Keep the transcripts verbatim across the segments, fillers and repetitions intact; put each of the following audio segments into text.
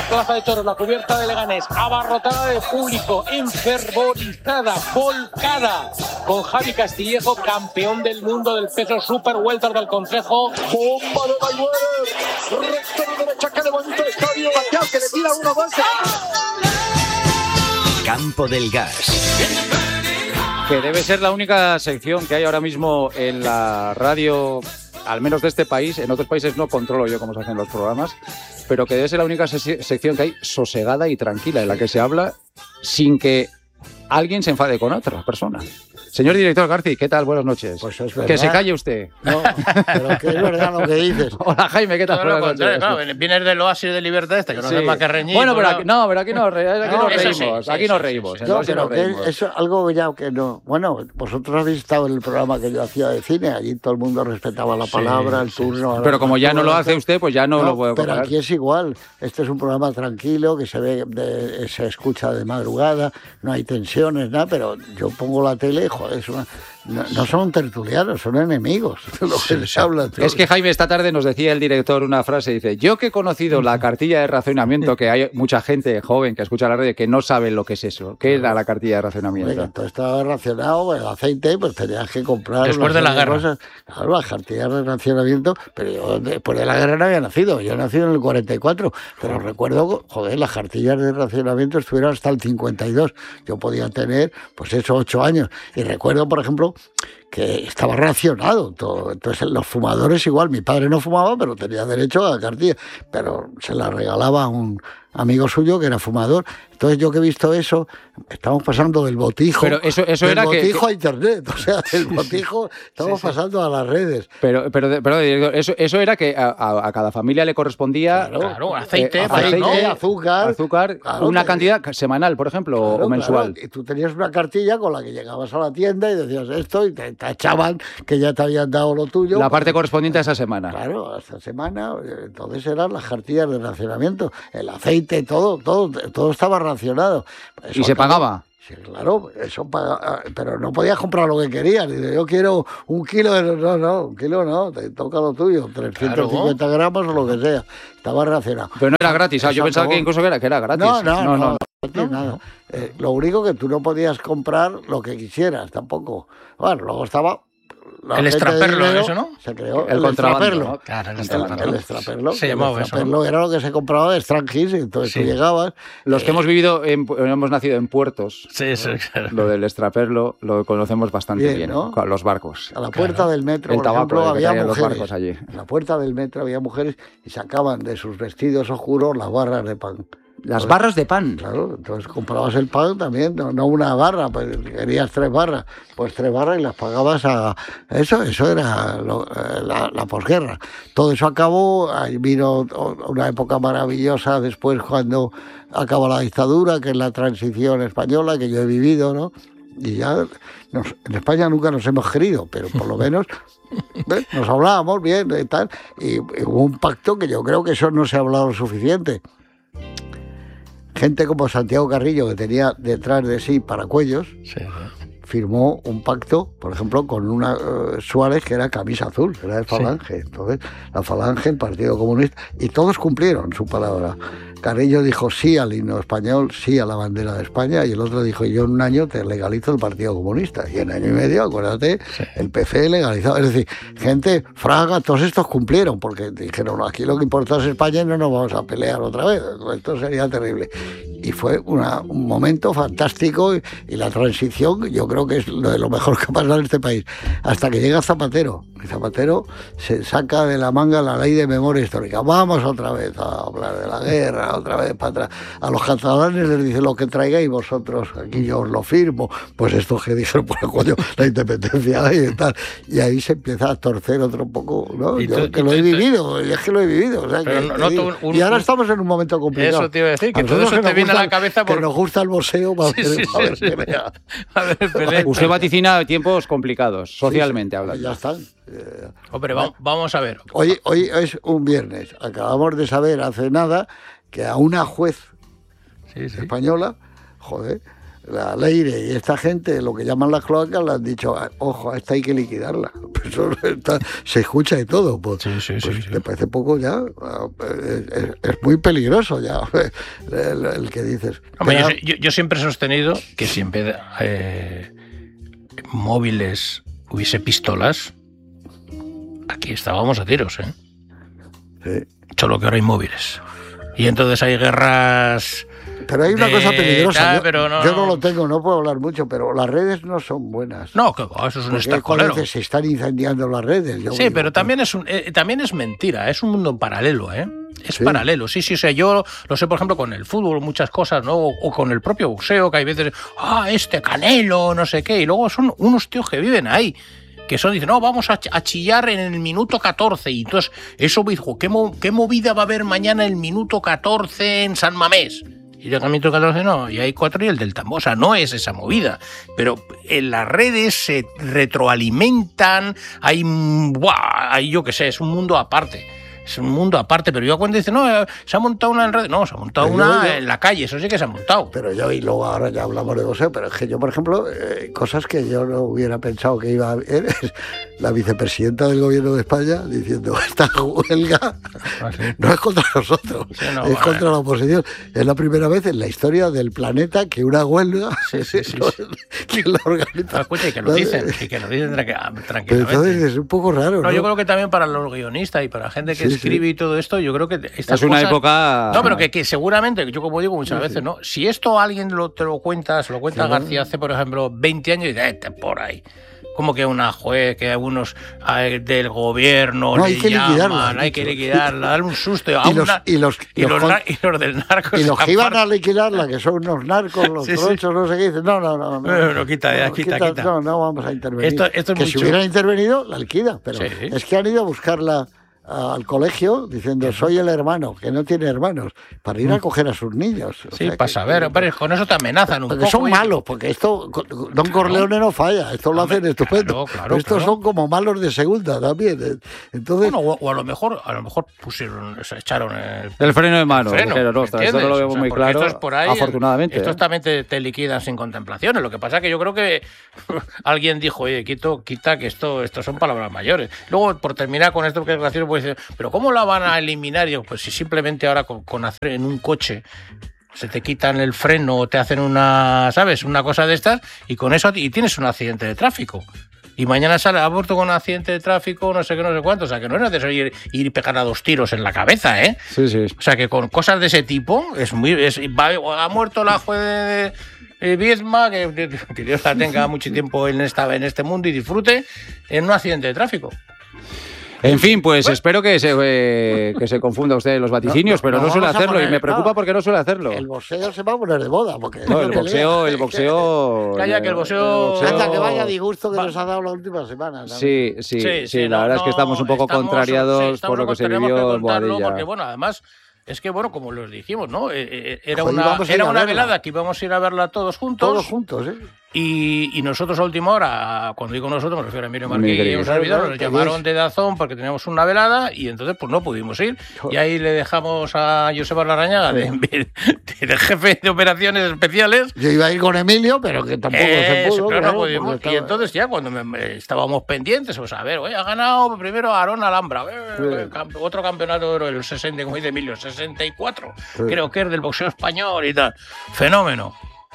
Plaza de Toros, la cubierta de Leganés, abarrotada de público, enfervorizada, volcada, con Javi Castillejo, campeón del mundo del peso super welter del Concejo. ¡Bomba de Mayweather! ¡Recto de derecha que levanta el estadio! ¡Bateado que le tira una base! Campo del Gas. Que debe ser la única sección que hay ahora mismo en la radio, al menos de este país. En otros países no controlo yo cómo se hacen los programas, pero que debe ser la única se- sección que hay sosegada y tranquila, en la que se habla sin que alguien se enfade con otra persona. Señor director Garci, ¿qué tal? Buenas noches. Pues es verdad. Que se calle usted. No, pero que es verdad lo que dices. Hola Jaime, ¿qué tal? Todo lo Buenas contrario, noches. claro, vienes del oasis de libertad este, que no Sí. hace más que reñir. Bueno, pero por aquí, la- no, pero aquí, no, re- aquí No, nos eso reímos, sí, aquí sí, nos sí, reímos. sí, en No, los que pero nos que reímos. es algo ya que no... Bueno, vosotros habéis estado en el programa que yo hacía de cine, allí todo el mundo respetaba la palabra, el turno... Pero como ya no lo hace usted, pues ya no, No, lo puedo pero comparar. aquí es igual. Este es un programa tranquilo que se ve, de- se escucha de madrugada, no hay tensiones, nada. Pero yo pongo la tele, joder, es una, no, no son tertulianos, son enemigos. Lo que se habla. Es que Jaime, esta tarde nos decía el director una frase, dice, yo que he conocido la cartilla de racionamiento, que hay mucha gente joven que escucha la radio que no sabe lo que es eso. ¿Qué era la cartilla de racionamiento? Venga, todo estaba racionado, el aceite, pues tenías que comprar. Después una de la serie guerra. Cosas. Claro, las cartillas de racionamiento, pero yo después de la guerra no había nacido. Yo he nacido en el cuarenta y cuatro, pero recuerdo, joder, las cartillas de racionamiento estuvieron hasta el cincuenta y dos. Yo podía tener, pues eso, ocho años. Y recuerdo, por ejemplo, que estaba racionado todo. Entonces, los fumadores igual. Mi padre no fumaba, pero tenía derecho a la cartilla. Pero se la regalaba a un amigo suyo que era fumador. Entonces, yo que he visto eso, estamos pasando del botijo, Pero eso- eso del era que- botijo que- a internet. O sea, del botijo estamos pasando a las redes. Pero, pero, pero director, eso, eso era que a, a- a cada familia le correspondía Claro. Claro, aceite, Eh, aceite, Aceite, azúcar. azúcar, Claro, una que- cantidad semanal, por ejemplo, o- Claro, o mensual. claro. Y tú tenías una cartilla con la que llegabas a la tienda y decías esto y te tachaban que ya te habían dado lo tuyo. La parte correspondiente a esa semana. Claro, esta semana, eh, entonces eran las cartillas de racionamiento, el aceite, todo, todo, todo estaba racionado. Eso ¿Y se acabó- pagaba? Sí, claro, eso paga, pero no podías comprar lo que querías. Dice, yo quiero un kilo de... No, no, un kilo no, te toca lo tuyo, trescientos cincuenta gramos o lo que sea. Estaba racionado. Pero no era gratis. ah, Yo Eso pensaba acabó. que incluso que era, que era gratis. No, no, no, no. no, no, nada. Eh, lo único que tú no podías comprar lo que quisieras tampoco. Bueno, luego estaba... la El gente de extraperlo, dinero, eso, ¿no? Se creó El el, contrabando, extraperlo. ¿no? Claro, el El, extraperlo. el extraperlo. Se el llamaba eso, extraperlo era lo que se compraba de Strangis, entonces Sí. tú llegabas... Los que hemos vivido, en, hemos nacido en puertos, Sí, sí, claro. lo del extraperlo lo conocemos bastante Bien, bien, ¿no? con los barcos. A la puerta del metro, El por tabaco ejemplo, que había traían los mujeres. barcos allí. En la puerta del metro había mujeres y sacaban de sus vestidos oscuros las barras de pan. Las barras de pan. Claro, entonces comprabas el pan también, no, no una barra, pues querías tres barras, pues tres barras y las pagabas a... Eso eso era lo- eh, la, la posguerra. Todo eso acabó, ahí vino una época maravillosa después cuando acabó la dictadura, que es la transición española, que yo he vivido, ¿no? Y ya nos- en España nunca nos hemos querido, pero por lo menos ¿ves? Nos hablábamos bien y tal, y, y hubo un pacto que yo creo que eso no se ha hablado lo suficiente. Gente como Santiago Carrillo, que tenía detrás de sí paracuellos, Sí, sí. firmó un pacto, por ejemplo, con una eh, Suárez que era camisa azul, que era de Falange. Entonces, la Falange, el Partido Comunista, y todos cumplieron su palabra. Carrillo dijo sí al himno español, sí a la bandera de España, y el otro dijo, yo en un año te legalizo el Partido Comunista. Y en año y medio, acuérdate, Sí. el P C legalizado. Es decir, gente, Fraga, todos estos cumplieron, porque dijeron, aquí lo que importa es España y no nos vamos a pelear otra vez. Esto sería terrible. Y fue una, un momento fantástico, y, y la transición, yo creo que es lo de lo mejor que ha pasado en este país. Hasta que llega Zapatero. Y Zapatero se saca de la manga la ley de memoria histórica. Vamos otra vez a hablar de la guerra, otra vez para atrás. A los catalanes les dice lo que traigáis vosotros, aquí yo os lo firmo. Pues esto que dijeron, pues coño, la independencia y tal. Y ahí se empieza a torcer otro poco, ¿no? Y Yo tú- que y lo tú- he tú- vivido, y es que lo he vivido. O sea, Pero que- no- que no digo, tú un- y ahora un- estamos en un momento complicado. Eso te iba a decir, que A todo nosotros eso te nos viene a la gusta- cabeza por... Que nos gusta el boxeo para Sí, ver, sí, para ver sí, sí. pelea. A ver, pelea. Usted vaticina tiempos complicados, socialmente hablando. Ya están. Eh, Hombre, va- vamos a ver. Hoy, hoy es un viernes. Acabamos de saber hace nada que a una juez Sí, sí. española, joder, la Leire y esta gente, lo que llaman las cloacas, le han dicho, ojo, a esta hay que liquidarla. Eso está, se escucha de todo. Pues, sí, sí, pues sí, sí. te parece poco ya, es, es muy peligroso ya el, el que dices. Hombre, Pero, yo, yo, yo siempre he sostenido que si en vez de eh, móviles hubiese pistolas, aquí estábamos a tiros, ¿eh? sí. Solo que ahora hay móviles. Y entonces hay guerras... Pero hay una de cosa peligrosa. tal, yo, pero no, yo no lo tengo, no puedo hablar mucho, pero las redes no son buenas. No, que va, eso es un Porque estercolero. cuando se están incendiando las redes. Yo Sí, digo, pero también es, un, eh, también es mentira, es un mundo paralelo, ¿eh? Es Sí. paralelo, sí, sí, o sea, yo lo sé, por ejemplo, con el fútbol, muchas cosas, ¿no? O, o con el propio boxeo, que hay veces, ah, este Canelo, no sé qué, y luego son unos tíos que viven ahí, que son, dicen, no, vamos a, ch- a chillar en el minuto catorce, y entonces, eso me dijo, ¿qué, mo- ¿qué movida va a haber mañana el minuto catorce en San Mamés? Y yo también toca catorce, no, y hay cuatro y el del tambor, o sea, no es esa movida. Pero en las redes se retroalimentan, hay, mm, ¡buah! Hay yo qué sé, es un mundo aparte. Es un mundo aparte, pero yo cuando dice, no, eh, se ha montado una en redes, no, se ha montado Pero una yo- yo- en la calle, eso sí que se ha montado. Pero yo, y luego ahora ya hablamos de boxeo, pero es que yo, por ejemplo, eh, cosas que yo no hubiera pensado que iba a haber, es la vicepresidenta del gobierno de España diciendo, esta huelga Ah, sí. no es contra nosotros, Sí, no, es vale. contra la oposición. Es la primera vez en la historia del planeta que una huelga Sí, sí, sí, sí. que la organiza. Escucha, y que lo dicen, y que lo dicen tranqui- Pero tranquilamente. entonces es un poco raro, No, ¿no? yo creo que también para los guionistas y para la gente que Sí, sí. escribe y todo esto, yo creo que estas Es una cosas- época... No, pero que, que seguramente, yo como digo muchas veces, ¿no? Si esto alguien lo, te lo cuenta, se lo cuenta Claro. García hace, por ejemplo, veinte años y dice, este por ahí. Como que una juez, que algunos eh, del gobierno No, le hay que llaman, liquidarla, hay que dicho. liquidarla, darle un susto. a Y los, una- y los, y los los, con- nar- y los del narco. y los se que iban apartan. a liquidarla, que son unos narcos, los Sí, sí. tronchos, no sé qué, dicen, no, no, no. No, no, quita, ya, quita, quita. No, no vamos a intervenir. Esto- esto es que muy si chulo. hubieran intervenido, la liquida, pero Sí. es que han ido a buscarla a- al colegio diciendo, soy el hermano, que no tiene hermanos, para ir a coger a sus niños. O Sí, sea para que- saber, pero con eso te amenazan un Porque poco. son oye. malos, porque esto, Don Corleone no falla, esto lo Hombre, hacen estupendo. claro, claro, Pero estos claro. son como malos de segunda también. eh. Entonces, Bueno, o, o a lo mejor, a lo mejor pusieron, se echaron el El freno de mano. freno, Dijeron, "No, ostras, esto no lo ¿entiendes? vemos O sea, muy porque claro, esto es por ahí, afortunadamente. Estos ¿eh? también te, te liquidan sin contemplaciones. Lo que pasa es que yo creo que alguien dijo, oye, quito, quita que esto, esto son palabras mayores. Luego, por terminar con esto, que es gracioso, pues decir, pero ¿cómo la van a eliminar? Y digo, pues si simplemente ahora con, con hacer en un coche se te quitan el freno o te hacen una, ¿sabes? Una cosa de estas y con eso y tienes un accidente de tráfico. Y mañana sale aborto con un accidente de tráfico, no sé qué, no sé cuánto. O sea, que no es necesario ir, ir y pegar a dos tiros en la cabeza, ¿eh? Sí, sí. O sea, que con cosas de ese tipo es muy... es- va- ha muerto la juez de, de Viedma, que, que Dios la tenga mucho tiempo en, esta, en este mundo y disfrute, en un accidente de tráfico. En fin, pues espero que se, eh, que se confunda usted en los vaticinios, No, no, pero no, no suele vamos a hacerlo y poner- me preocupa no. porque no suele hacerlo. el boxeo se va a poner de moda. Porque No, es el lo que boxeo, lea. el boxeo... Calla, que el boxeo- Anda, que vaya disgusto que Va- nos ha dado la última semana. ¿sabes? Sí, sí, sí, Sí, sí, la no, verdad es que no, estamos un poco estamos- contrariados sí, estamos por lo que se tenemos vivió en contarlo Boadilla. Porque, bueno, además, es que, bueno, como los dijimos, ¿no? Eh, eh, era Joder, una, íbamos a ir era a una verla. velada que íbamos a ir a verla todos juntos. Todos juntos, ¿eh? Y, y nosotros a última hora, cuando digo nosotros, me refiero a Emilio Mi Marqués y querido. a un servidor, Claro, nos claro, llamaron tenéis- de Dazón porque teníamos una velada y entonces pues no pudimos ir. Y ahí le dejamos a Joseba Larrañaga, de, de, de jefe de operaciones especiales. Yo iba a ir con Emilio, pero que tampoco se Eso, pudo. claro, no claro, pudimos. porque estaba- Y entonces ya cuando me- me- estábamos pendientes, pues a ver, oye, ha ganado primero Aarón Alhambra, eh, eh, campe- otro campeonato del sesenta, como dice Emilio, sesenta y cuatro, Sí. creo que es del boxeo español y tal. Fenómeno.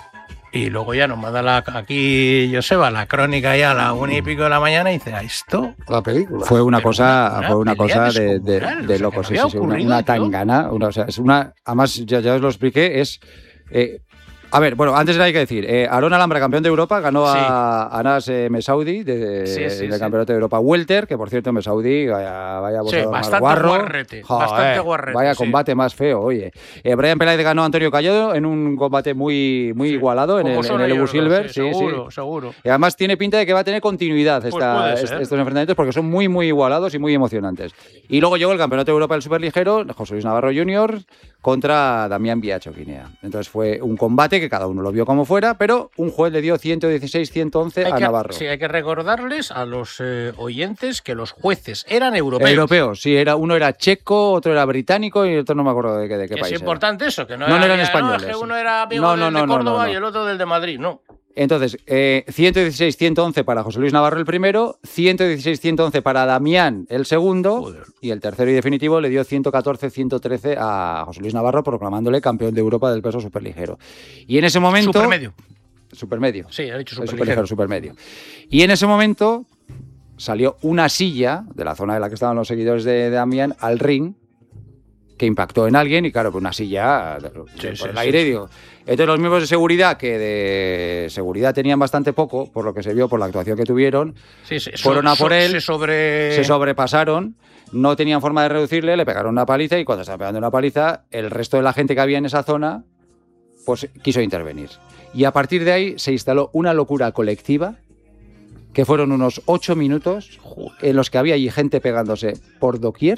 Y luego ya nos manda la, aquí Joseba la crónica ya a la una y pico de la mañana y dice, ¿a esto? La película. Fue una Pero cosa, una- una fue una pelea cosa de, de, descomunal, o de sea, locos, que sí, no sí, sí, había una, ocurrido, una tío. tangana, una, o sea, es una, además ya, ya os lo expliqué, es eh, a ver, bueno, antes hay que decir, eh, Aarón Alhambra, campeón de Europa, ganó Sí. a Anas eh, Mesaudi de, Sí, sí, del sí. Campeonato de Europa Welter, que por cierto Mesaudi, vaya, vaya Sí, boxeador más bastante guarro. guarrete, bastante guarrete, Vaya sí. combate más feo, oye. Eh, Brian Peláez ganó a Antonio Callado en un combate muy, muy Sí. igualado en Como el, son en el ellos Ebu Silver. dos, Sí, sí. seguro, seguro. Y además tiene pinta de que va a tener continuidad Pues esta- puede est- ser. estos enfrentamientos porque son muy, muy igualados y muy emocionantes. Y luego llegó el Campeonato de Europa del Superligero, José Luis Navarro junior contra Damián Biacho Guinea. Entonces fue un combate que cada uno lo vio como fuera, pero un juez le dio ciento dieciséis a ciento once a que, Navarro. Sí, hay que recordarles a los eh, oyentes que los jueces eran europeos. Europeos, sí, era, uno era checo, otro era británico y otro no me acuerdo de qué, de qué que país es importante era. eso, que no, no, era, no eran no, españoles. No, es que uno era amigo no, del no, no, de Córdoba no, no, no. y el otro del de Madrid, no. Entonces, eh, ciento dieciséis a ciento once para José Luis Navarro el primero, ciento dieciséis a ciento once para Damián el segundo, Joder. Y el tercero y definitivo le dio ciento catorce a ciento trece a José Luis Navarro, proclamándole campeón de Europa del peso superligero. Y en ese momento... Supermedio. Supermedio. Sí, ha dicho superligero. superligero. Supermedio. Y en ese momento salió una silla de la zona de la que estaban los seguidores de, de Damián al ring, que impactó en alguien y claro, pues una silla sí, por sí, el aire, sí, digo. Entonces los miembros de seguridad, que de seguridad tenían bastante poco, por lo que se vio, por la actuación que tuvieron, sí, sí, fueron so, a por so, él, se, sobre... se sobrepasaron, no tenían forma de reducirle, le pegaron una paliza y cuando estaban pegando una paliza, el resto de la gente que había en esa zona, pues quiso intervenir. Y a partir de ahí se instaló una locura colectiva, que fueron unos ocho minutos en los que había allí gente pegándose por doquier,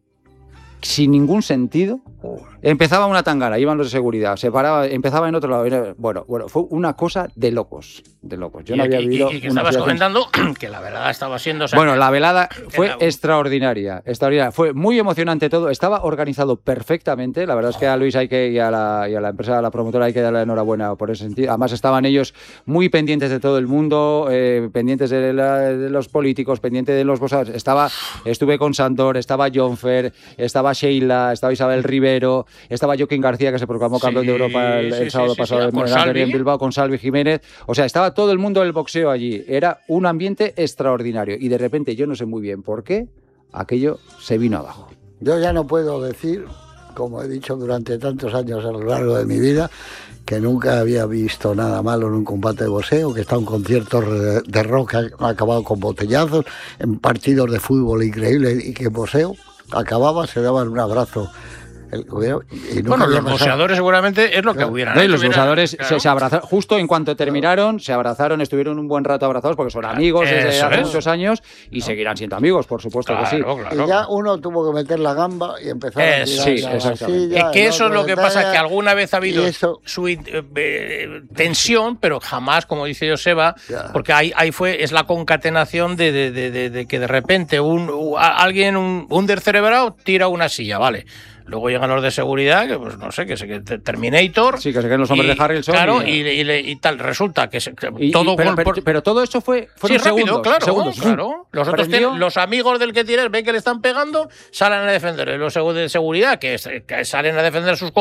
sin ningún sentido. Empezaba una tangana, iban los de seguridad, se paraba, empezaba en otro lado. Bueno, bueno, fue una cosa de locos, de locos. Yo y, no había y, vivido y, y que una estabas situación... comentando que la velada estaba siendo... O sea, bueno, la velada fue era... extraordinaria, extraordinaria. Fue muy emocionante todo, estaba organizado perfectamente. La verdad es que a Luis hay que, y, a la, y a la empresa, a la promotora hay que darle la enhorabuena por ese sentido. Además estaban ellos muy pendientes de todo el mundo, eh, pendientes de, la, de los políticos, pendientes de los... Estaba, estuve con Sandor, estaba Jonfer, estaba Sheila, estaba Isabel Rivero, estaba Joaquín García, que se proclamó campeón sí, de Europa el, el sí, sábado sí, pasado sí, sí, en, en Bilbao con Salvi Jiménez. O sea, estaba todo el mundo del boxeo allí. Era un ambiente extraordinario. Y de repente, yo no sé muy bien por qué, aquello se vino abajo. Yo ya no puedo decir, como he dicho durante tantos años a lo largo de mi vida, que nunca había visto nada malo en un combate de boxeo, que está un concierto de rock que ha acabado con botellazos, en partidos de fútbol increíbles, y que en boxeo acababa, se daban un abrazo. El, y bueno, los boxeadores seguramente es lo que claro. hubieran no, hecho. Los boxeadores claro. se, se abrazaron, justo en cuanto terminaron, se abrazaron, estuvieron un buen rato abrazados porque son amigos Eso desde hace es. muchos años y no. seguirán siendo amigos, por supuesto claro, que sí. Claro. Y ya uno tuvo que meter la gamba y empezar es, a tirar sí, la exactamente. Es que eso es lo que talla, pasa, que alguna vez ha habido eso, su eh, tensión, pero jamás, como dice Joseba, ya. porque ahí, ahí fue, es la concatenación de, de, de, de, de que de repente un, un alguien, un, un descerebrado tira una silla, ¿vale? Luego llegan los de seguridad, que pues no sé, que se que Terminator. Sí, que se queden los hombres y, de Harrelson. Claro, y, y, y, y tal. Resulta que, se, que y, todo. Y, pero, por, pero, pero todo eso fue. Sí, rápido, segundos, claro. Segundos. claro. Los, otros tienen, los amigos del que tiras ven que le están pegando, salen a defender. Los de seguridad, que, que salen a defender sus